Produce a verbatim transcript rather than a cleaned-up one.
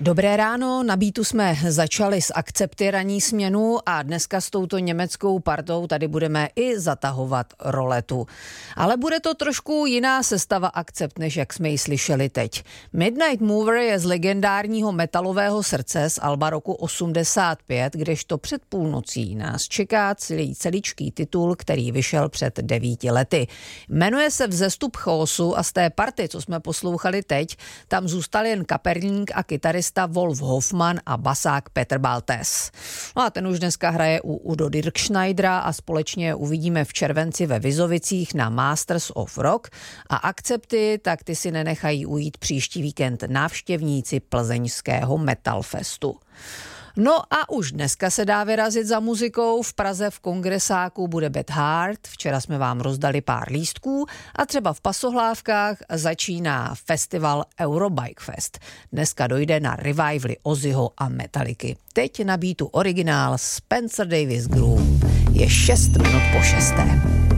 Dobré ráno, na Beatu jsme začali s Akcepty ranní směnu a dneska s touto německou partou tady budeme i zatahovat roletu. Ale bude to trošku jiná sestava Akcept, než jak jsme ji slyšeli teď. Midnight Mover je z legendárního metalového srdce z alba roku osmdesát pět, kdežto před půlnocí nás čeká celý celičký titul, který vyšel před devíti lety. Jmenuje se Vzestup chaosu a z té party, co jsme poslouchali teď, tam zůstal jen kaperník a kytarista Wolf Hoffmann a basák Petr Baltes. No a ten už dneska hraje u Udo Dirkschneidera a společně uvidíme v červenci ve Vizovicích na Masters of Rock a Akcepty, tak ty si nenechají ujít příští víkend návštěvníci plzeňského Metalfestu. No a už dneska se dá vyrazit za muzikou. V Praze v Kongresáku bude Bad Heart. Včera jsme vám rozdali pár lístků a třeba v Pasohlávkách začíná festival Eurobike Fest. Dneska dojde na revivaly Ozzyho a Metalliky. Teď na Beatu originál Spencer Davis Group. Je šest minut po šesté.